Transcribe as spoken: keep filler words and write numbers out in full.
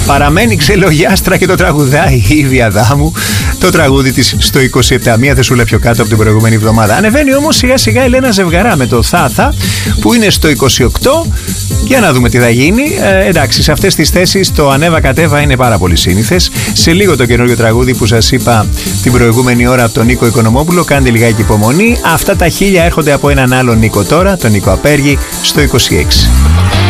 Παραμένει ξελογιάστρα και το τραγουδάει η Ήβη Αδάμου. Το τραγούδι της στο είκοσι επτά, μία θεσούλα πιο κάτω από την προηγούμενη εβδομάδα. Ανεβαίνει όμως σιγά σιγά η Λένα Ζευγαρά με το Θάθα που είναι στο είκοσι οκτώ. Για να δούμε τι θα γίνει. Ε, εντάξει, σε αυτές τις θέσεις το ανέβα κατέβα είναι πάρα πολύ σύνηθες. Σε λίγο το καινούριο τραγούδι που σας είπα την προηγούμενη ώρα από τον Νίκο Οικονομόπουλο. Κάντε λιγάκι υπομονή. Αυτά τα χίλια έρχονται από έναν άλλο Νίκο τώρα, τον Νίκο Απέργη, στο είκοσι έξι.